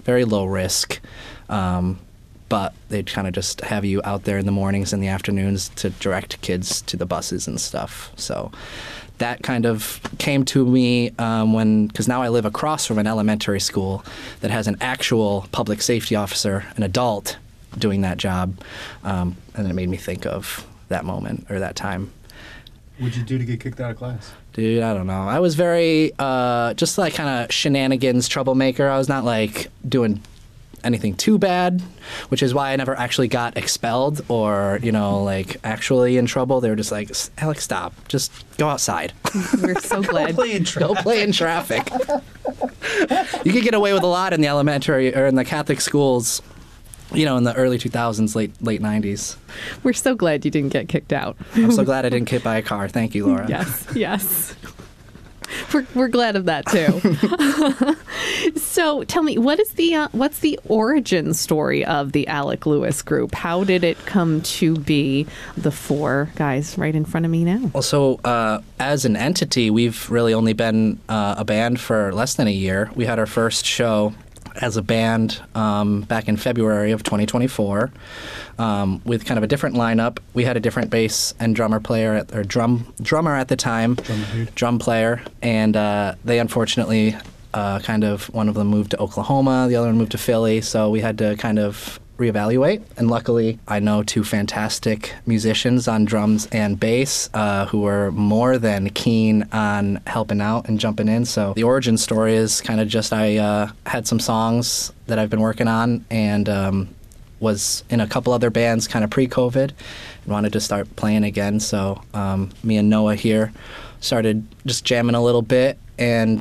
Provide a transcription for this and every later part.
very low risk. But they'd kind of just have you out there in the mornings and the afternoons to direct kids to the buses and stuff. So that kind of came to me because now I live across from an elementary school that has an actual public safety officer, an adult, doing that job. And it made me think of that moment or that time. What'd you do to get kicked out of class? Dude, I don't know. I was very just like kind of shenanigans troublemaker. I was not like doing anything too bad, which is why I never actually got expelled or, like actually in trouble. They were just like, Alex, stop. Just go outside. We're so glad. Go play in traffic. You could get away with a lot in the elementary or in the Catholic schools, in the early 2000s, late 90s. We're so glad you didn't get kicked out. I'm so glad I didn't get hit by a car. Thank you, Laura. Yes. We're glad of that too. So tell me, what's the origin story of the Alec Lewis Group? How did it come to be the four guys right in front of me now? Well, so as an entity, we've really only been a band for less than a year. We had our first show as a band back in February of 2024 with kind of a different lineup. We had a different bass and drummer at the time, drum player, and they unfortunately one of them moved to Oklahoma, the other one moved to Philly, so we had to kind of reevaluate. And luckily, I know two fantastic musicians on drums and bass who were more than keen on helping out and jumping in. So the origin story is kind of just I had some songs that I've been working on and was in a couple other bands kind of pre-COVID and wanted to start playing again. So me and Noah here started just jamming a little bit, and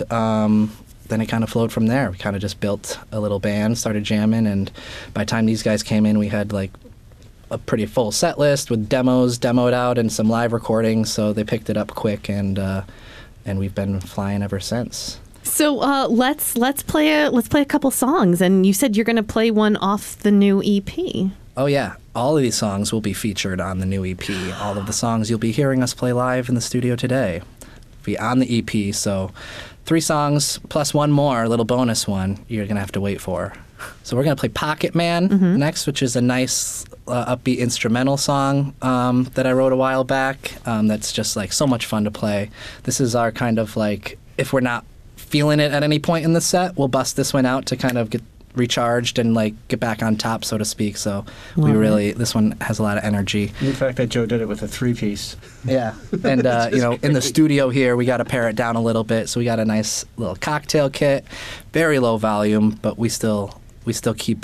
then it kind of flowed from there. We kind of just built a little band, started jamming, and by the time these guys came in, we had like a pretty full set list with demoed out, and some live recordings. So they picked it up quick, and we've been flying ever since. So let's play a couple songs, and you said you're going to play one off the new EP. Oh yeah, all of these songs will be featured on the new EP. All of the songs you'll be hearing us play live in the studio today be on the EP. So 3 songs plus one more, a little bonus one, you're going to have to wait for. So we're going to play Pocket Man next, which is a nice upbeat instrumental song that I wrote a while back that's just like so much fun to play. This is our kind of like, if we're not feeling it at any point in the set, we'll bust this one out to kind of get recharged and like get back on top, so to speak. So this one has a lot of energy. The fact that Joe did it with a 3-piece. Yeah, and in the studio here, we got to pare it down a little bit. So we got a nice little cocktail kit, very low volume, but we still keep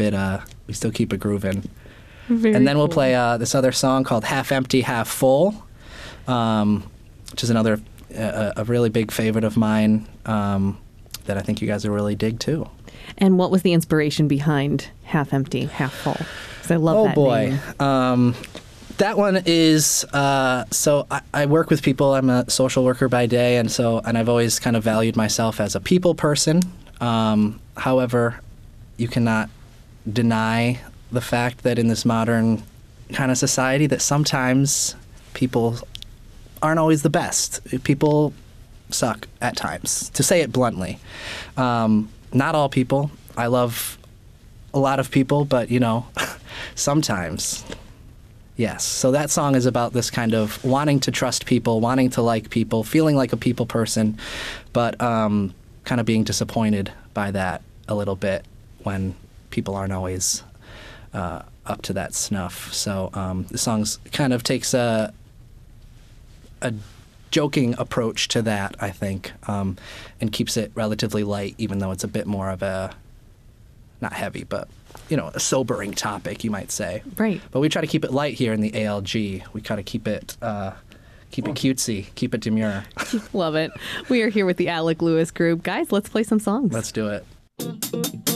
it grooving. And then we'll play this other song called Half Empty, Half Full, which is another a really big favorite of mine that I think you guys will really dig too. And what was the inspiration behind Half Empty, Half Full? Because I love that name. That one is, so I work with people. I'm a social worker by day, and I've always kind of valued myself as a people person. However, you cannot deny the fact that in this modern kind of society that sometimes people aren't always the best. People suck at times, to say it bluntly. Not all people. I love a lot of people, but, sometimes. Yes. So that song is about this kind of wanting to trust people, wanting to like people, feeling like a people person, but kind of being disappointed by that a little bit when people aren't always up to that snuff. So the song kind of takes a joking approach to that, I think, and keeps it relatively light, even though it's a bit more of a, not heavy, but, a sobering topic, you might say. Right. But we try to keep it light here in the ALG. We try to keep it cutesy, keep it demure. Love it. We are here with the Alec Lewis Group. Guys, let's play some songs. Let's do it.